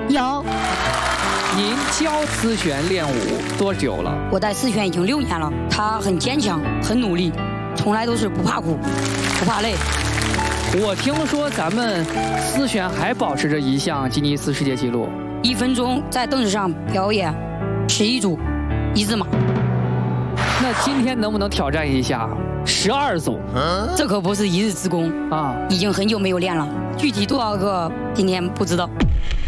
有。 您教思璇练舞多久了？ 我带思璇已经6年了，她很坚强，很努力，从来都是不怕苦，不怕累。 我听说咱们思璇还保持着一项吉尼斯世界纪录 ，1分钟在凳子上表演11组1字马。 那今天能不能挑战一下12组？ 这可不是一日之功啊，已经很久没有练了，具体多少个今天不知道。